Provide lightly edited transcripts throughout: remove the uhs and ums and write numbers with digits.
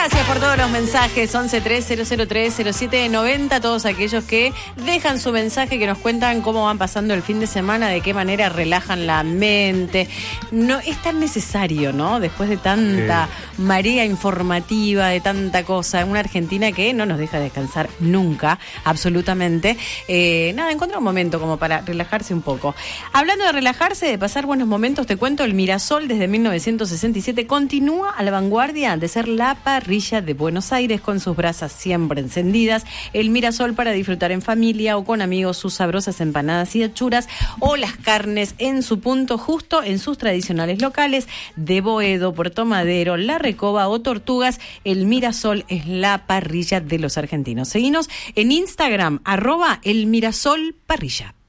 Gracias por todos los mensajes, 1130030790, todos aquellos que dejan su mensaje, que nos cuentan cómo van pasando el fin de semana, de qué manera relajan la mente. No es tan necesario, ¿no? Después de tanta marea informativa, de tanta cosa, una Argentina que no nos deja descansar nunca, absolutamente. Encuentra un momento como para relajarse un poco. Hablando de relajarse, de pasar buenos momentos, te cuento, el Mirasol desde 1967 continúa a la vanguardia de ser la parrilla de Buenos Aires, con sus brasas siempre encendidas. El Mirasol para disfrutar en familia o con amigos sus sabrosas empanadas y achuras, o las carnes en su punto justo en sus tradicionales locales de Boedo, Puerto Madero, La Recoba o Tortugas. El Mirasol es la parrilla de los argentinos. Seguinos en Instagram, @elmirasolparrilla.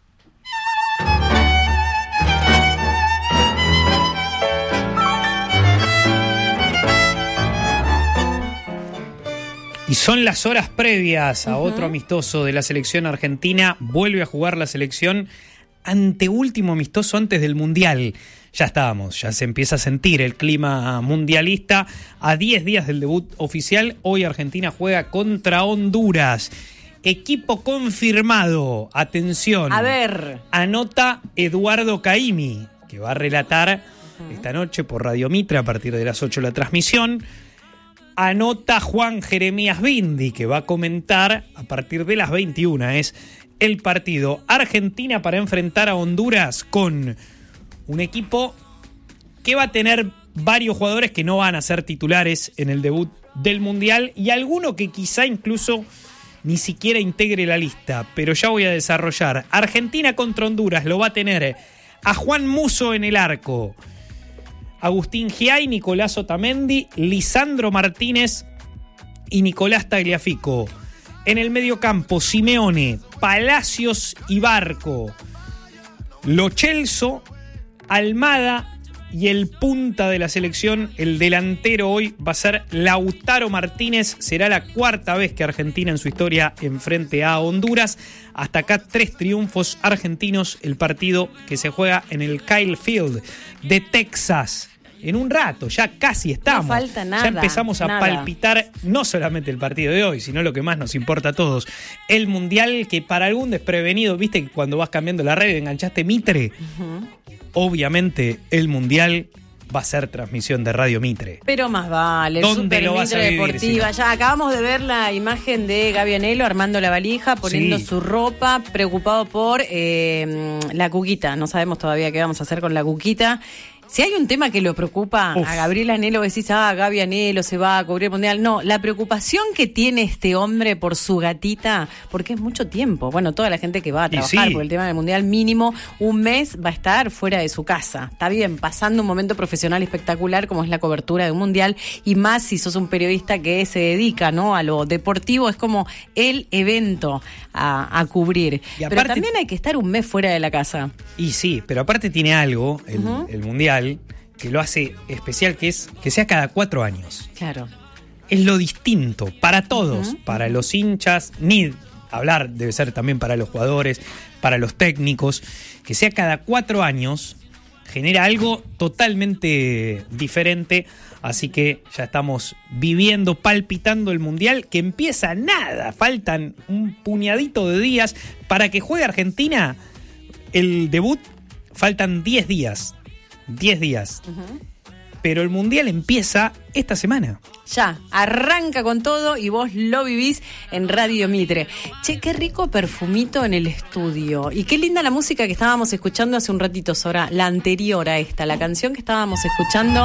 Y son las horas previas a otro amistoso de la selección argentina. Vuelve a jugar la selección, anteúltimo amistoso antes del Mundial. Ya se empieza a sentir el clima mundialista. A 10 días del debut oficial, hoy Argentina juega contra Honduras. Equipo confirmado. Atención. A ver. Anota Eduardo Caimi, que va a relatar esta noche por Radio Mitre a partir de las 8 la transmisión. Anota Juan Jeremías Bindi, que va a comentar a partir de las 21. Es el partido. Argentina para enfrentar a Honduras con un equipo que va a tener varios jugadores que no van a ser titulares en el debut del Mundial y alguno que quizá incluso ni siquiera integre la lista, pero ya voy a desarrollar. Argentina contra Honduras lo va a tener a Juan Musso en el arco, Agustín Giay, Nicolás Otamendi, Lisandro Martínez y Nicolás Tagliafico. En el mediocampo, Simeone, Palacios y Barco, Lo Celso, Almada y el punta de la selección, el delantero hoy va a ser Lautaro Martínez. Será la cuarta vez que Argentina en su historia enfrente a Honduras. Hasta acá 3 triunfos argentinos. El partido que se juega en el Kyle Field de Texas. En un rato, ya casi estamos. No falta nada. Ya empezamos a palpitar no solamente el partido de hoy, sino lo que más nos importa a todos. El Mundial, que para algún desprevenido, viste que cuando vas cambiando la red enganchaste Mitre. Obviamente el Mundial va a ser transmisión de Radio Mitre. Pero más vale, el ¿Dónde lo vas a Mitre vivir, Deportiva. Ya acabamos de ver la imagen de Gaby Anelo armando la valija, poniendo su ropa, preocupado por la Cuquita. No sabemos todavía qué vamos a hacer con la Cuquita. Si hay un tema que lo preocupa a Gabriel Anelo, decís, Gaby Anelo se va a cubrir el Mundial. No, la preocupación que tiene este hombre por su gatita, porque es mucho tiempo. Bueno, toda la gente que va a trabajar por el tema del Mundial, mínimo un mes va a estar fuera de su casa. Está bien, pasando un momento profesional espectacular como es la cobertura de un Mundial, y más si sos un periodista que se dedica, ¿no?, a lo deportivo, es como el evento a cubrir. Y aparte, pero también hay que estar un mes fuera de la casa. Y sí, pero aparte tiene algo, el Mundial, que lo hace especial, que es que sea cada 4 años. Claro. Es lo distinto para todos, para los hinchas, ni hablar, debe ser también para los jugadores, para los técnicos. Que sea cada 4 años genera algo totalmente diferente. Así que ya estamos viviendo, palpitando el Mundial, que empieza nada. Faltan un puñadito de días para que juegue Argentina. El debut, faltan 10 días. 10 días. Pero el Mundial empieza esta semana. Ya, arranca con todo y vos lo vivís en Radio Mitre. Che, qué rico perfumito en el estudio. Y qué linda la música que estábamos escuchando hace un ratito, Sora. La anterior a esta, la canción que estábamos escuchando.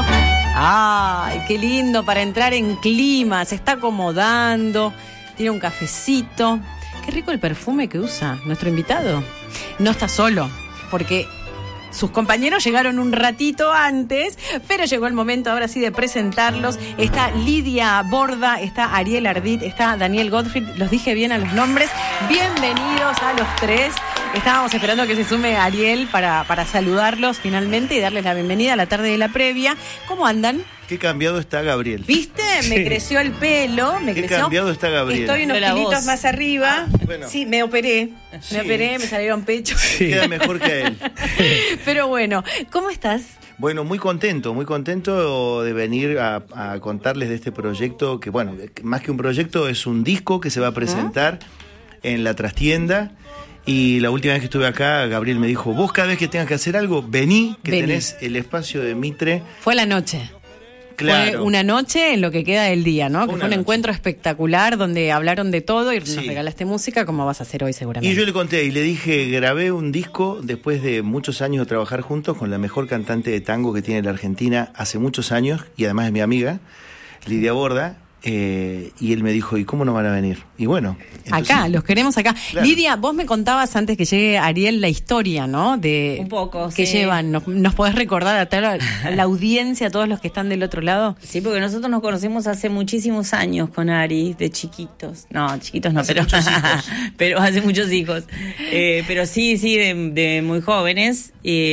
¡Ay, qué lindo para entrar en clima! Se está acomodando, tiene un cafecito. Qué rico el perfume que usa nuestro invitado. No está solo, porque sus compañeros llegaron un ratito antes, pero llegó el momento ahora sí de presentarlos. Está Lidia Borda, está Ariel Ardit, está Daniel Gottfried. ¿Los dije bien a los nombres? Bienvenidos a los 3. Estábamos esperando que se sume Ariel para saludarlos finalmente y darles la bienvenida a la tarde de la previa. ¿Cómo andan? Qué cambiado está Gabriel. ¿Viste? Me creció el pelo. Qué cambiado está Gabriel. Estoy unos kilitos más arriba. Bueno. Sí, me operé. Me salieron pechos. Queda mejor que a él. Pero bueno, ¿cómo estás? Bueno, muy contento de venir a contarles de este proyecto, que bueno, más que un proyecto es un disco que se va a presentar en la trastienda. Y la última vez que estuve acá, Gabriel me dijo, vos cada vez que tengas que hacer algo, vení. Tenés el espacio de Mitre. Fue la noche. Claro. Fue una noche en lo que queda del día, ¿no? Que fue un encuentro espectacular donde hablaron de todo y nos regalaste música, como vas a hacer hoy seguramente. Y yo le conté y le dije, grabé un disco después de muchos años de trabajar juntos con la mejor cantante de tango que tiene la Argentina hace muchos años, y además es mi amiga, Lidia Borda. Y él me dijo, ¿y cómo no van a venir? Y bueno, entonces, acá, los queremos acá. Claro. Lidia, vos me contabas antes que llegue Ariel la historia, ¿no? De un poco, que llevan. ¿Nos podés recordar a toda la audiencia, a todos los que están del otro lado? Sí, porque nosotros nos conocimos hace muchísimos años con Ari, de chiquitos. No, chiquitos no, pero hace muchos hijos. Pero sí, de muy jóvenes.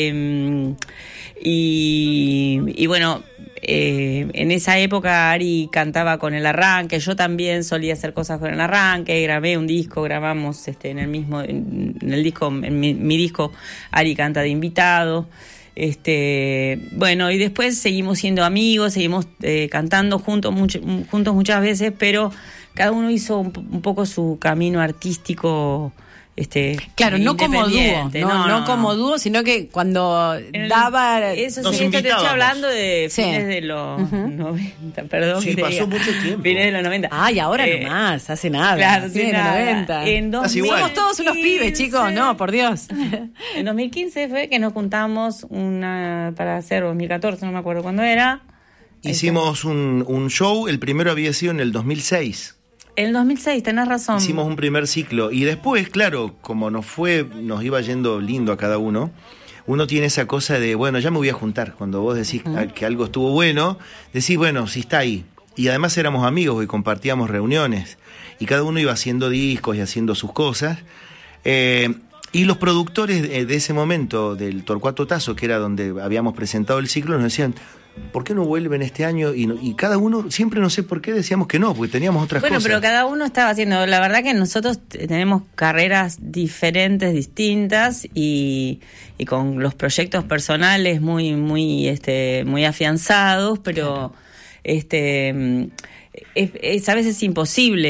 Y bueno, en esa época Ari cantaba con El Arranque, yo también solía hacer cosas con El Arranque, grabé un disco, grabamos en el disco, en mi disco Ari canta de invitado. Bueno, y después seguimos siendo amigos, seguimos cantando juntos muchas veces, pero cada uno hizo un poco su camino artístico. Claro, no como dúo, no como dúo, sino que cuando daba... Eso sí, te estoy hablando de fines de los 90, perdón. Sí, pasó mucho tiempo. Fines de los 90. Ay, ahora nomás, hace nada. Claro, fines de los 90. Somos todos unos pibes, chicos, no, por Dios. En 2015 fue que nos juntamos para hacer 2014, no me acuerdo cuándo era. Hicimos un show, el primero había sido en el 2006. En el 2006, tenés razón. Hicimos un primer ciclo y después, claro, como nos iba yendo lindo a cada uno tiene esa cosa de, bueno, ya me voy a juntar. Cuando vos decís que algo estuvo bueno, decís, bueno, sí está ahí. Y además éramos amigos y compartíamos reuniones y cada uno iba haciendo discos y haciendo sus cosas. Y los productores de ese momento, del Torcuato Tazo, que era donde habíamos presentado el ciclo, nos decían, ¿por qué no vuelven este año? Y cada uno, siempre no sé por qué decíamos que no, porque teníamos otras cosas. Bueno, pero cada uno estaba haciendo, la verdad que nosotros tenemos carreras diferentes, distintas, y con los proyectos personales muy afianzados, pero claro. Es a veces imposible